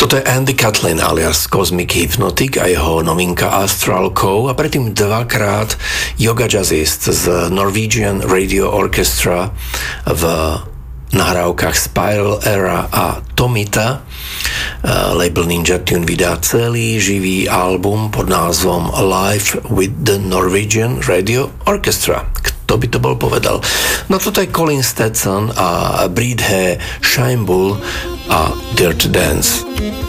Toto je Andy Catlin alias Cosmic Hypnotic a jeho novinka Astral Co. A predtým dvakrát Yoga Jazzist z Norwegian Radio Orchestra v nahrávkach Spiral Era a Tomita. Label Ninja Tune vydá celý živý album pod názvom Live with the Norwegian Radio Orchestra. Kto by to bol povedal? No toto je Colin Stetson a Breedhe Shinebull a Dirty Dance.